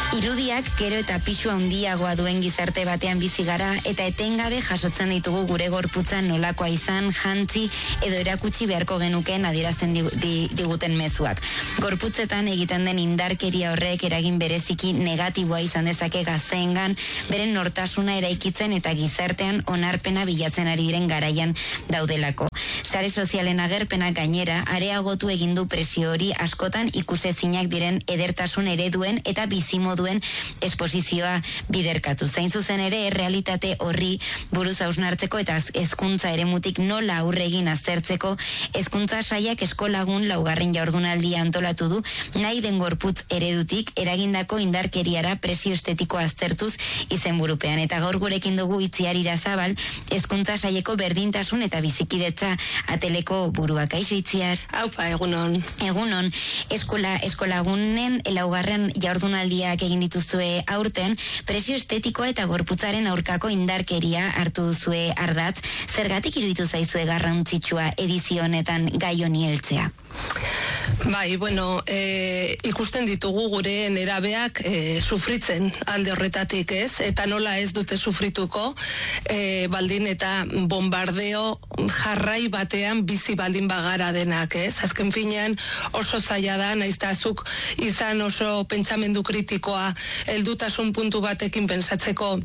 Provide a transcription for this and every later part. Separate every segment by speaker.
Speaker 1: Irudiak gero eta pisu handiagoa duen gizarte batean bizi gara eta etengabe jasotzen ditugu gure gorputzan nolakoa izan, jantzi edo erakutsi beharko genukeen adierazten diguten mezuak. Gorputzetan egiten den indarkeria horrek eragin bereziki negatiboa izan dezake gazteengan, beren nortasuna eraikitzen eta gizartean onarpena bilatzen ari diren garaian daudelako. Sare sozialen agerpenak gainera areagotu egin du presio hori askotan ikusezinak diren edertasun ereduen eta bizimoduen esposizioa biderkatu. Zain zuzen ere, realitate horri buruz hausnartzeko eta hezkuntza eremutik nola aurre egin aztertzeko, hezkuntza sailak eskolagun laugarren jardunaldia antolatu du, nahi den gorputz eredutik eragindako indarkeriara presio estetikoa aztertuz izenburupean. Eta gaur gurekin dugu Itziar Irazabal, hezkuntza saileko berdintasun eta bizikidetza ateleko buruak. Kaixo Itziar?
Speaker 2: Aupa, egunon.
Speaker 1: Egunon, eskolagunen laugarren jardunaldiak egin dituzue aurten, presio estetikoa eta gorputzaren aurkako indarkeria hartu duzue ardatz. Zergatik iruditu zaizue garrantzitsua edizio honetan gai honi heltzea?
Speaker 2: Bai, bueno, ikusten ditugu gure nerabeak sufritzen alde horretatik, ez? Eta nola ez dute sufrituko, baldin eta bombardeo jarrai batean bizi baldin bagara denak, ez? Azken finean oso zaila da, naizta zuk izan oso pentsamendu kritikoa, heldutasun puntu batekin pentsatzeko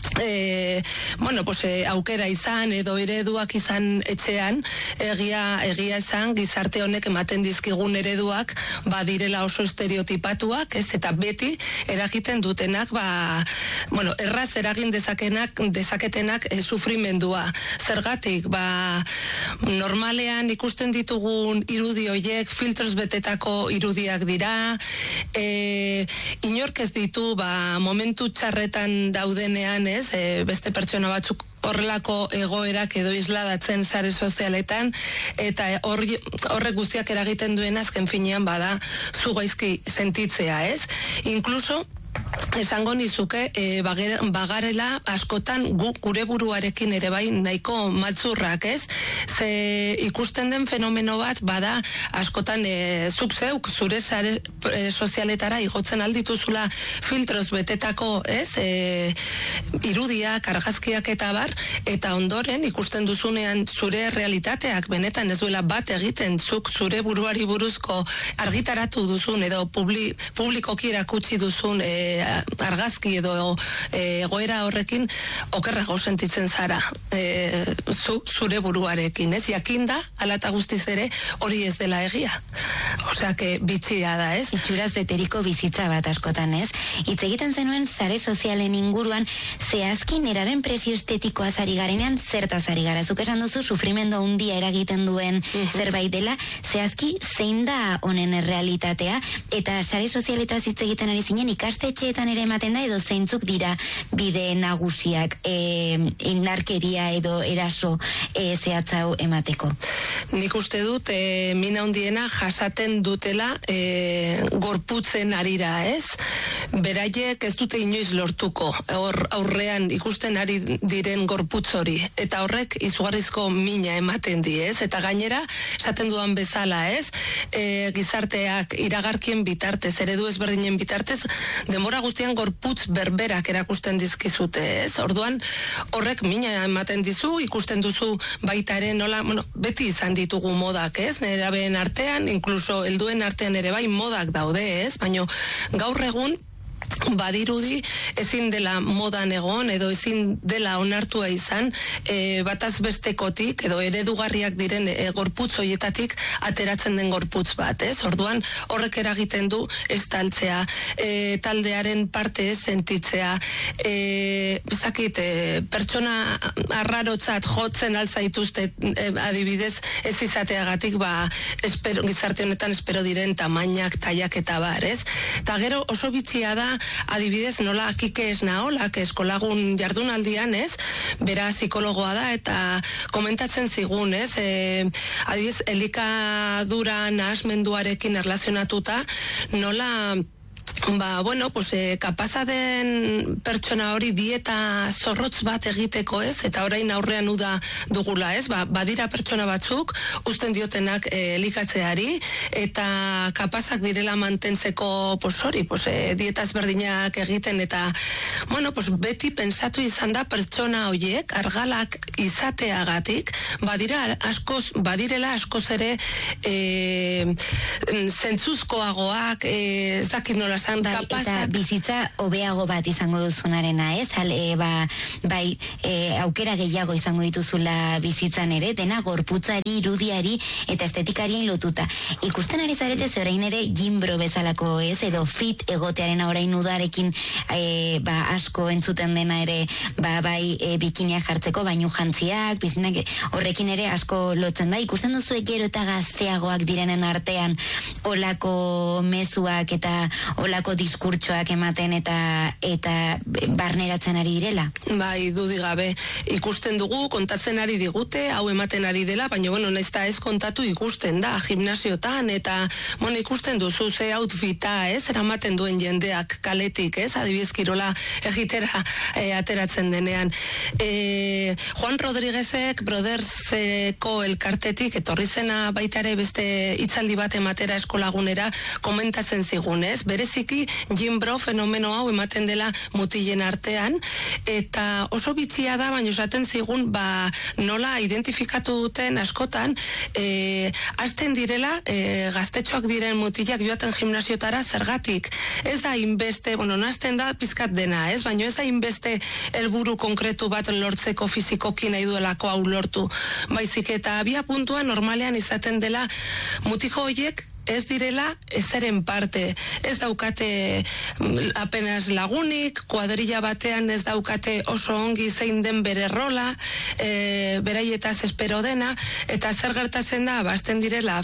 Speaker 2: aukera izan edo ereduak izan etxean, egia esan gizarte honek ematen dizkigun ereduak badirela oso estereotipatuak, ez, eta beti eragiten dutenak erraz eragin dezaketenak sufrimendua. Zergatik, normalean ikusten ditugun irudi horiek filtros betetako irudiak dira, inork ez ditu momentu txarretan daudenean, ez, beste pertsona batzuk horrelako egoerak edo isladatzen sare sozialetan, eta horrek guztiak eragiten duen azken finean bada zu gaizki sentitzea, ez? Inkluso esango nizuke bagarela askotan gure buruarekin ere bai nahiko maltzurrak, ez? Ze ikusten den fenomeno bat bada askotan zuk zeuk zure sare sozialetara igotzen aldituzula filtros betetako, ez? Irudiak, argazkiak eta bar, eta ondoren ikusten duzunean zure realitateak benetan ez duela bat egiten zuk zure buruari buruzko argitaratu duzun edo publikoki erakutsi duzun argazki edo egoera horrekin okerrago sentitzen zara zure buruarekin, ez? Jakinda, hala eta guztiz ere, hori ez dela egia. Osea, bitxia da, ez?
Speaker 1: Itxuraz beteriko bizitza bat askotan, ez? Hitz egiten zenuen sare sozialen inguruan, zehazki neraben presio estetikoaz ari garenean zertaz ari gara. Zuk esan duzu sufrimendu handia eragiten duen zerbait dela, zehazki zein da honen realitatea, eta sare sozialetaz hitz egiten ari zinen ikastetxeetan ere ematen da, edo zeintzuk dira bide nagusiak indarkeria edo eraso zehatzau emateko?
Speaker 2: Nik uste dut mina handiena jasaten dutela gorputzen arira, ez? Beraiek ez dute inoiz lortuko aurrean ikusten ari diren gorputz hori, eta horrek izugarrizko mina ematen di, ez? Eta gainera, esaten duan bezala, ez? Gizarteak iragarkien bitartez, eredu ezberdinen bitartez, denbora guztian gorputz berberak erakusten dizkizute, ez? Orduan, horrek mina ematen dizu, ikusten duzu baita ere nola, beti izan ditugu modak, ez? Nerabeen artean, inkluso helduen artean ere bai modak daude, ez? Baina gaur egun badirudi ezin dela modan egon edo ezin dela onartua izan bataz bestekotik edo eredugarriak diren gorputz hoietatik ateratzen den gorputz bat, ez? Orduan horrek eragiten du estaltzea, taldearen parte ez sentitzea, pertsona arrarotzat jotzen alzaituzte adibidez ez izateagatik gizarte honetan espero diren tamainak, taiak eta bar, ez? Eta gero oso bitxia da adibidez nola Kike Esnaolak eskolagun jardunaldian, ez? Bera psikologoa da eta komentatzen zigun, ez? Adibidez elikadura nahasmenduarekin erlazionatuta nola bueno, pues kapaza den pertsona hori dieta zorrotz bat egiteko, ez? Eta orain aurrean uda dugula, ez? Badira pertsona batzuk uzten diotenak elikatzeari eta kapazak direla mantentzeko dieta ezberdinak egiten eta bueno, pues beti pensatu izan da pertsona horiek argalak izateagatik badirela askoz ere zentzuzkoagoak, ez dakit nola zan,
Speaker 1: eta bizitza hobeago bat izango duzunarena, ez? Aukera gehiago izango dituzula bizitzan ere, dena gorputzari, irudiari eta estetikari lotuta. Ikusten ari zarete ze orain ere Jimbro bezalako, ez? Edo fit egotearen orain udarekin asko entzuten dena ere, bikiniak jartzeko, bainu jantziak, bizinak horrekin ere asko lotzen da. Ikusten duzu gero eta gazteagoak direnen artean olako mezuak eta olako diskurtsoak ematen eta barneratzen ari direla?
Speaker 2: Bai, dudik gabe. Ikusten dugu, kontatzen ari digute, hau ematen ari dela, baina, bueno, naizta ez kontatu ikusten da, gimnasiotan, eta, bueno, ikusten duzu ze outfita, ez, eramaten duen jendeak kaletik, ez, adibidez kirola egitera ateratzen denean. Juan Rodríguezek Brotherseko elkartetik, etorri zena baita ere beste hitzaldi bat ematera eskolagunera komentatzen zigun, ez, bereziki Jimbro fenomeno hau ematen dela mutilen artean, eta oso bitxia da, baina esaten zigun, nola identifikatu duten askotan, hasten direla, gaztetxoak diren mutilak joaten gimnasiotara zergatik. Ez da inbeste, nazten da pizkat dena, ez? Baina ez da inbeste helburu konkretu bat lortzeko fizikoki nahi duelako hau lortu. Baizik eta abia puntua normalean izaten dela mutiko horiek ez direla ezeren parte. Ez daukate apenas lagunik, kuadrilla batean ez daukate oso ongi zein den bere rola, beraietaz espero dena, eta zer gertatzen da, hasten direla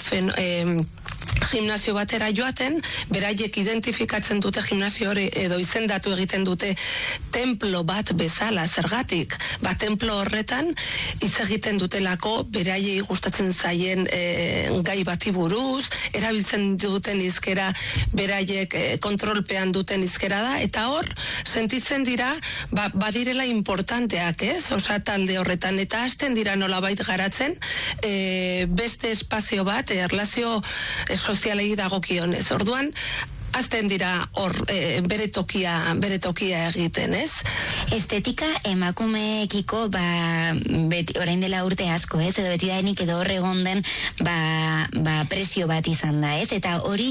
Speaker 2: gimnasio batera joaten, beraiek identifikatzen dute gimnasio hori edo izendatu egiten dute templo bat bezala, zergatik, templo horretan hitz egiten dutelako beraiei gustatzen zaien gai bati buruz, erabiltzen duten hizkera beraiek kontrolpean duten hizkera da, eta hor sentitzen dira badirela importanteak, ez? Osa talde horretan, eta hasten dira nolabait garatzen beste espazio bat, erlazio sozialei dagokionez. Orduan, azten dira hor bere tokia egiten, ez?
Speaker 1: Estetika emakumeekiko orain dela urte asko, ez? Edo beti daenik edo hor egon den presio bat izan da, ez? Eta hori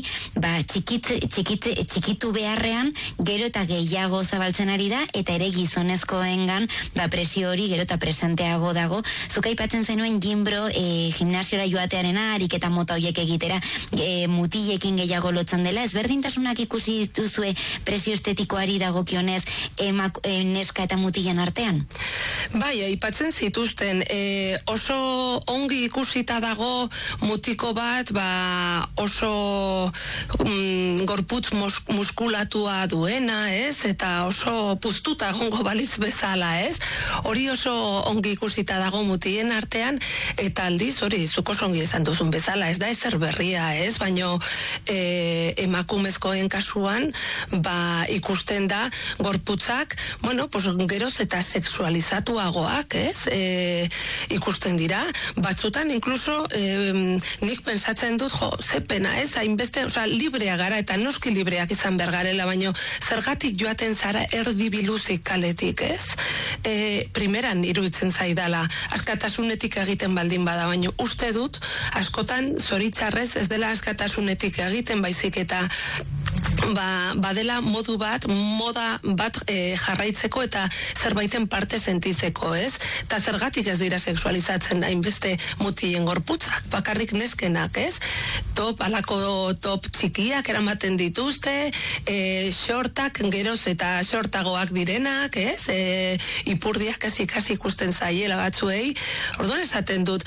Speaker 1: txikitu beharrean gero eta gehiago zabaltzen ari da, eta ere gizonezkoengan presio hori gero eta presenteago dago. Zuk aipatzen zenuen Jimbro gimnasiora joatearena, ariketa mota horiek egitera mutilekin gehiago lotzen dela, ezberdintasunak ikusi duzue presio estetikoari dagokionez neska eta mutilen artean?
Speaker 2: Bai, aipatzen zituzten, oso ongi ikusita dago mutiko bat, oso gorputz muskulatua duena, ez? Eta oso puztuta egongo baliz bezala, ez? Hori oso ongi ikusita dago mutilen artean, eta aldiz, hori, zuko ongi esan duzun bezala, ez da ezer berria, ez? Baino emakumezkoen kasuan, ikusten da gorputzak, geroz eta sexualizatuagoak, ez? Ikusten dira, batzutan inkluso nik pensatzen dut, ze pena, ez? Hainbeste, librea gara, eta noski libreak izan bergarela, baino zergatik joaten zara erdibiluzik kaletik, ez? Primeran iruditzen zaidala, askatasunetik egiten baldin bada, baino uste dut, askotan zoritzarrez ez dela askatasunetik egiten, baizik eta badela moda bat jarraitzeko eta zerbaiten parte sentitzeko, ez? Eta zergatik ez dira sexualizatzen hainbeste mutilen gorputzak, bakarrik neskenak, ez? Alako top txikiak eramaten dituzte, shortak geroz eta shortagoak direnak, ez? Ipurdiak kasi ikusten zaiela batzuei. Orduan esaten dut,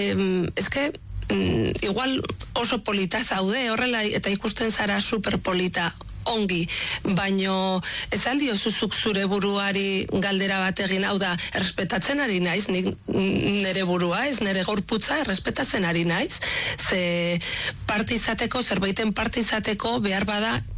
Speaker 2: igual oso polita zaude horrela eta ikusten zara superpolita ongi, baino ez aldi osuzuk zure buruari galdera bat egin, hau da, errespetatzen ari naiz, nire burua, ez nire gorputza, errespetatzen ari naiz, ze parte izateko, zerbaiten parte izateko behar bada,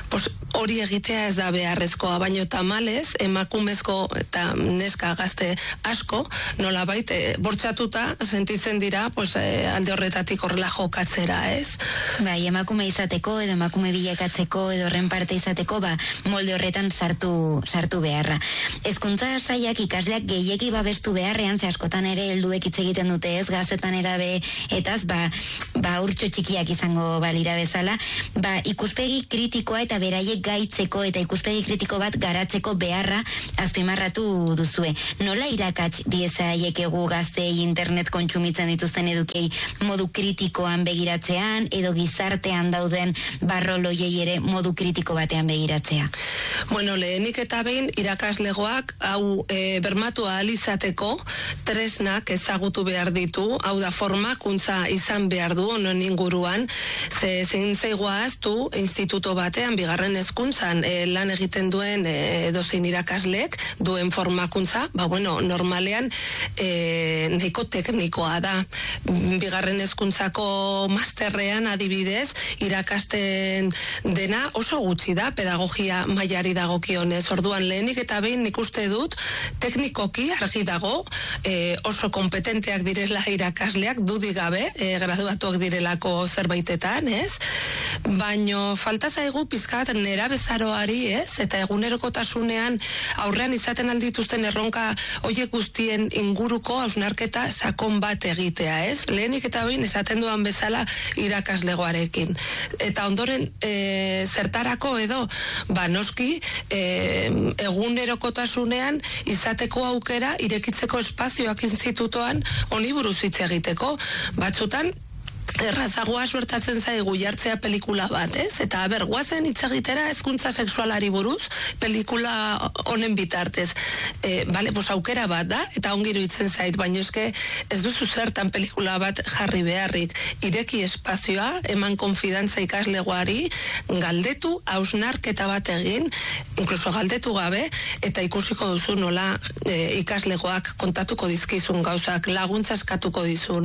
Speaker 2: hori egitea ez da beharrezkoa, baino tamalez, emakumezko eta neska gazte asko, nolabait, bortxatuta sentitzen dira, alde horretatik horrela jokatzera, ez?
Speaker 1: Bai, emakume izateko, edo emakume bilakatzeko, edo horren parte izateko, molde horretan sartu beharra. Hezkuntza sailak ikasleak gehiegi babestu beharrean, ze askotan ere helduek hitz egiten dute ez, gazetan erabe, etaz, urtxo txikiak izango balira bezala, ikuspegi kritikoa eta beraiek gaitzeko eta ikuspegi kritiko bat garatzeko beharra azpimarratu duzue. Nola irakats diezaiek egu gaztei internet kontsumitzen dituzten edukei modu kritikoan begiratzean, edo gizartean dauden barroloiei ere modu kritiko batean begiratzea?
Speaker 2: Bueno, lehenik eta behin irakaslegoak hau bermatu ahal izateko tresnak ezagutu behar ditu, hau da formakuntza izan behar du honen inguruan, zein zaigoaz du instituto batean, bigarren hezkuntzan lan egiten duen edozein irakaslek duen formakuntza, normalean nahiko teknikoa da. Bigarren hezkuntzako masterrean adibidez, irakasten dena oso gutxi da, pedagogia mailari dagokionez. Orduan lehenik eta behin nik uste dut teknikoki argi dago, oso kompetenteak direla irakasleak, dudik gabe, graduatuak direlako zerbaitetan, ez? Baino falta zaigu pizkat nerabezaroari, ez? Eta egunerokotasunean aurrean izaten aldituzten erronka horiek guztien inguruko hausnarketa sakon bat egitea, ez? Lehenik eta behin esaten duan bezala irakaslegoarekin. Eta ondoren zertarako edo, noski, egunerokotasunean izateko aukera irekitzeko espazioak institutoan honi buruz hitz egiteko. Batzutan errazagoa suertatzen zaigu jartzea pelikula bat, ez? Eta guazen hitz egitera hezkuntza sexualari buruz pelikula honen bitartez. Aukera bat da, eta ongiru itzen zait, baina eske ez duzu zertan pelikula bat jarri beharrik. Ireki espazioa, eman konfidantza ikaslegoari, galdetu, hausnarketa bat egin, inkluso galdetu gabe, eta ikusiko duzu nola ikaslegoak kontatuko dizkizun gauzak, laguntza eskatuko dizun,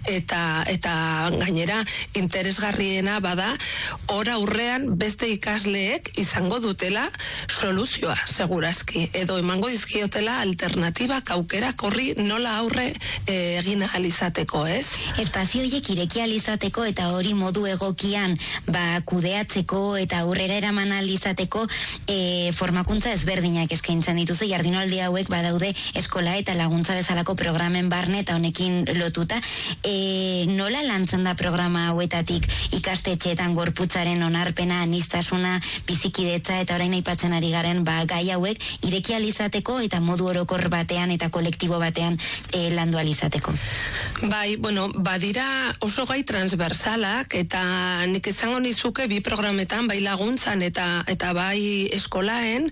Speaker 2: eta gainera interesgarriena bada hor aurrean beste ikasleek izango dutela soluzioa segurazki, edo emango dizkiotela alternatibak, aukerak horri nola aurre egin ahal izateko, ez?
Speaker 1: Espazio horiek ireki ahal izateko eta hori modu egokian kudeatzeko eta aurrera eraman ahal izateko formakuntza ezberdinak eskaintzen dituzu. Jardunaldi hauek badaude eskola eta laguntza bezalako programen barne eta honekin lotuta. Nola lantzen da programa hauetatik ikastetxeetan gorputzaren onarpena, aniztasuna, bizikidetza eta orain aipatzen ari garen gai hauek ireki ahal izateko eta modu orokor batean eta kolektibo batean landu ahal izateko?
Speaker 2: Badira oso gai transversalak, eta nik esango nizuke bi programetan, bai laguntzan eta bai eskolaen,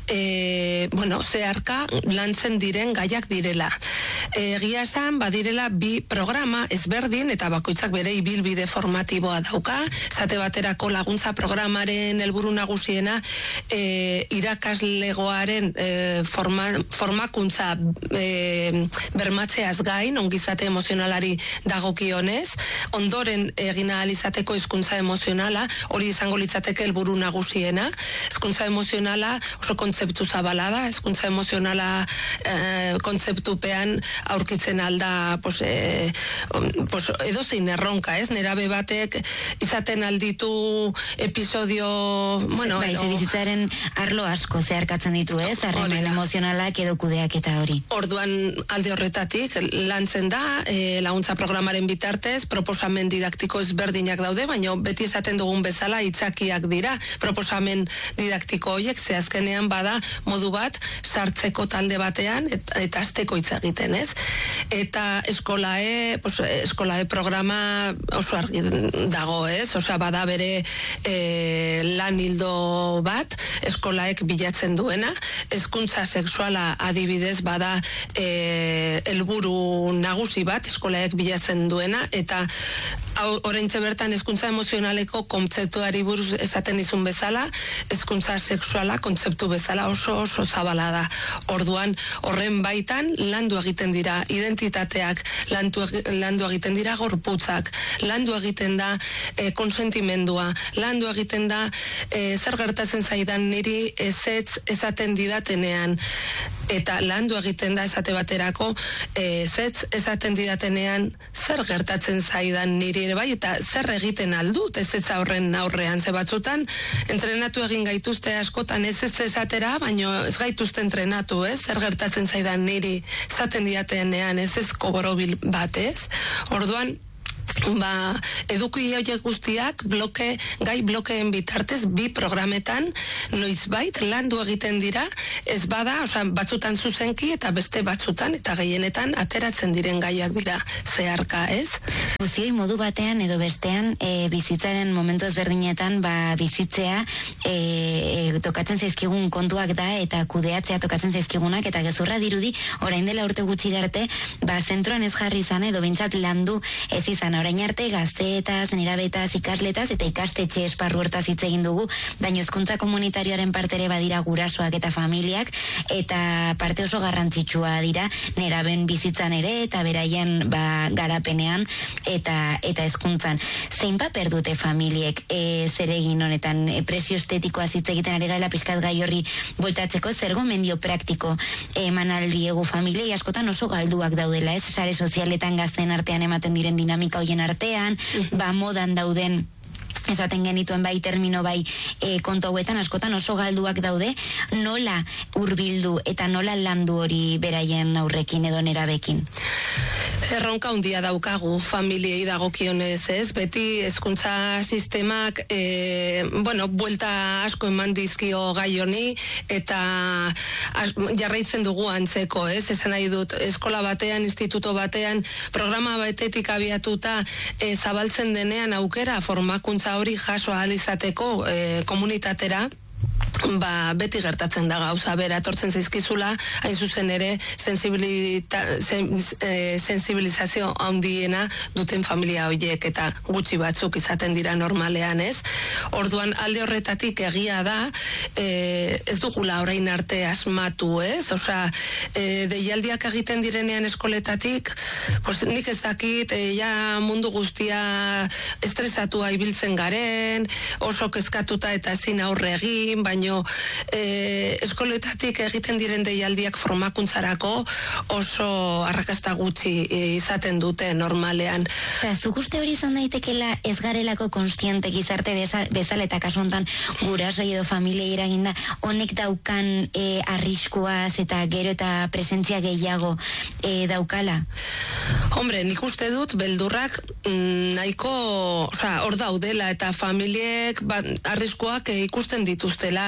Speaker 2: zeharka lantzen diren gaiak direla. Egia esan, badirela bi programa ezberdin, eta bakoitzak bere ibilbide formatiboa dauka. Zate baterako laguntza programaren helburu nagusiena irakaslegoaren formakuntza bermatzeaz gain, ongizate emozionalari dagokionez, ondoren egin ahal izateko hezkuntza emozionala, hori izango litzateke helburu nagusiena. Hezkuntza emozionala oso kontzeptu zabala da, hezkuntza emozionala kontzeptupean aurkitzen alda edozein erronka, ez? Nerabe batek izaten alditu episodio...
Speaker 1: bizitzaren arlo asko zeharkatzen ditu, ez? Harreman emozionalak edo kudeak eta hori.
Speaker 2: Orduan alde horretatik lantzen da, laguntza programaren bitartez, proposamen didaktiko ezberdinak daude, baina beti esaten dugun bezala hitzakiak dira, proposamen didaktiko horiek, ze azkenean bada modu bat sartzeko talde batean eta azteko hitz egiten, ez? Eta eskolae programa oso argi dago, ez? Osea, bada bere lan hildo bat, eskolaek bilatzen duena, hezkuntza sexuala adibidez bada helburu nagusi bat eskolaek bilatzen duena, eta oraintxe bertan hezkuntza emozionaleko kontzeptuari buruz esaten dizun bezala, hezkuntza sexuala kontzeptu bezala oso zabala da. Orduan, horren baitan landu egiten dira identitateak, landu egiten dira gorputzak, landu egiten da konsentimendua, landu egiten da zer gertatzen zaidan niri ezetz esaten didatenean, eta landu egiten da esate baterako ezetz esaten didatenean zer gertatzen zaidan niri ere bai, eta zer egiten aldut ezetza horren aurrean. Ze batzutan entrenatu egin gaituzte askotan ez esatera, baino ez gaituzte entrenatu, zer gertatzen zaidan niri esaten didatenean ezezko borobil bat, Orduan, eduki horiek guztiak gai blokeen bitartez bi programetan noizbait landu egiten dira, ez bada, batzutan zuzenki eta beste batzutan eta gehienetan ateratzen diren gaiak dira zeharka,
Speaker 1: Guzioi modu batean edo bestean bizitzaren momentu ezberdinetan bizitzea tokatzen zaizkigun kontuak da eta kudeatzea tokatzen zaizkigunak, eta gezurra dirudi orain dela urte gutxira arte zentroan ez jarri izan edo bintzat landu ez izan. Orain arte gazteetaz, nerabetaz, ikasletaz eta ikastetxe esparru hortaz hitz egin dugu, baina hezkuntza komunitarioaren parte ere badira gurasoak eta familiak, eta parte oso garrantzitsua dira neraben bizitzan ere eta beraien garapenean eta hezkuntzan. Zein paper dute familiek zer egin honetan? Presio estetikoaz hitz egiten ari gaela pixkat gai horri bueltatzeko, zer gomendio praktiko eman aldiegu familiei? Askotan oso galduak daudela, sare sozialetan gazten artean ematen diren dinamika hoien artean, modan dauden esaten genituen termino kontu hauetan askotan oso galduak daude, nola hurbildu eta nola landu hori beraien aurrekin edo nerabekin?
Speaker 2: Erronka handia daukagu familiei dagokionez, beti hezkuntza sistemak buelta asko eman dizkio gai honi eta jarraitzen dugu antzeko, esan nahi dut, eskola batean, instituto batean, programa batetik abiatuta zabaltzen denean aukera formakuntza hori jaso ahal izateko komunitatera, beti gertatzen da gauza bera, etortzen zaizkizula, hain zuzen ere sensibilizazio handiena duten familia horiek eta gutxi batzuk izaten dira normalean, Orduan alde horretatik egia da, ez dugula orain arte asmatu, deialdiak egiten direnean eskoletatik, nik ez dakit, mundu guztia estresatua ibiltzen garen, oso kezkatuta eta ezin aurre egin, baino eskoletatik egiten diren deialdiak formakuntzarako oso arrakasta gutxi izaten dute normalean.
Speaker 1: Zuk uste hori izan daitekela ez garelako konstiente gizarte bezala eta kasu honetan gurasoi edo familia eraginda honek daukan arriskuaz eta gero eta presentzia gehiago daukala?
Speaker 2: Hombre, nik uste dut beldurrak nahiko hor daudela eta familiek arriskuak ikusten dituztela,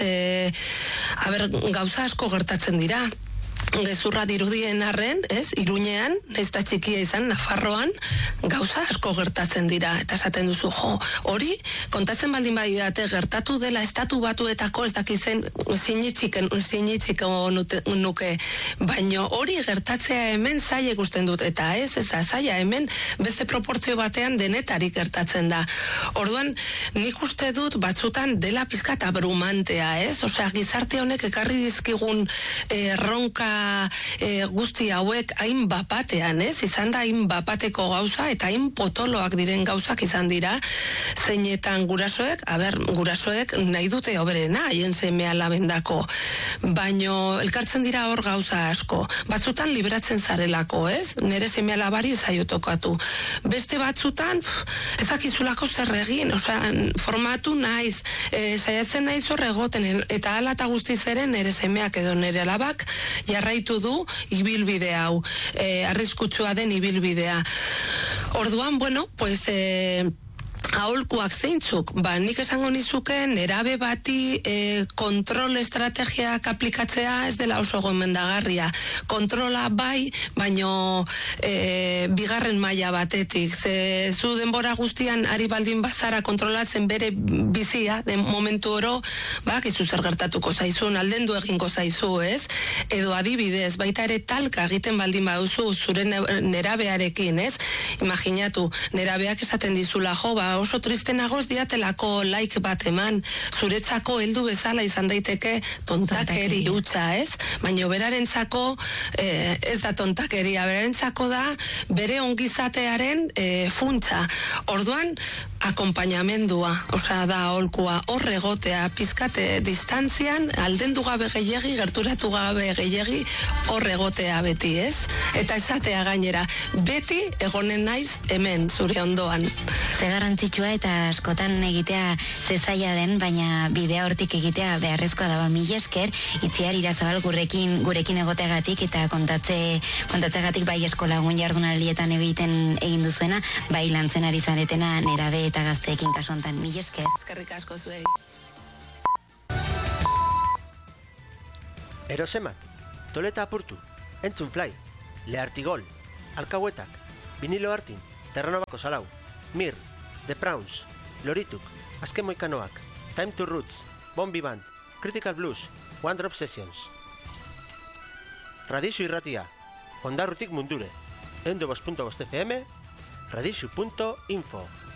Speaker 2: gauza asko gertatzen dira. Gezurra dirudien arren, Iruñean, ez da txikia izan, Nafarroan, gauza asko gertatzen dira. Eta esaten duzu, hori, kontatzen baldin badidate gertatu dela estatu batuetako ez dakizen sinitziko nuke. Baina hori gertatzea hemen zaila ikusten dut, eta ez da zaila hemen beste proportzio batean denetarik gertatzen da. Orduan, nik uste dut batzutan dela pizkat abrumantea, gizarte honek ekarri dizkigun erronka guzti hauek hain bapatean, izan da hain bapateko gauza eta hain potoloak diren gauzak izan dira, zeinetan gurasoek nahi dute hoberena, haien seme alabendako, baino elkartzen dira hor gauza asko, batzutan liberatzen zarelako, nire seme alabari zaio tokatu, beste batzutan ezakizulako zer egin, formatu naiz, saiatzen naiz hor egoten, eta hala eta guztiz ere nire semeak edo nire alabak jarraitu du ibilbide hau, arriskutsua den ibilbidea. Orduan, aholkuak zeintzuk, nik esango nizuke nerabe bati kontrol estrategiak aplikatzea ez dela oso gomendagarria. Kontrola bai, baino bigarren maila batetik. Zu denbora guztian ari baldin bazara kontrolatzen bere bizia, den momentu oro, izu zer gertatuko zaizun, aldendu egingo zaizu, ez? Edo adibidez, baita ere talka egiten baldin baduzu zure nerabearekin, ez? Imaginatu, nerabeak esaten dizula, oso triste nagoz diatelako like bat eman, zuretzako heldu bezala izan daiteke tontakeri hutsa, ez? Baina berarentzako ez da tontakeria, berarentzako da bere ongizatearen funtsa. Orduan, akompainamendua, osea da aholkua, hor egotea, pizkate distantzian, aldendu gabe gehiegi, gerturatu gabe gehiegi, hor egotea beti, ez? Eta esatea gainera, beti egonen naiz hemen, zure ondoan.
Speaker 1: Ze garrantzitsua eta askotan egitea zezaila den, baina bidea hortik egitea beharrezkoa da. Mila esker, Itziar Irazabal gurekin egoteagatik eta kontatzeagatik bai eskolagun jardunaldietan egin duzuena, bai lantzen ari zaretena nerabe eta gazteekin kasu hontan. Mila esker.
Speaker 2: Eskerrik asko zuei.
Speaker 3: Erosemat, Toleta apurtu, Entzun Fly, Leartigol, Alkahuetak, Vinilo Artin, Terranobako Salau, Mir, The Prawns, Lorituk, Azken Moikanoak, Time to Roots, Bombi Band, Critical Blues, One Drop Sessions. Radixu irratia, Ondarrutik mundure, 102.5 FM, radixu.info.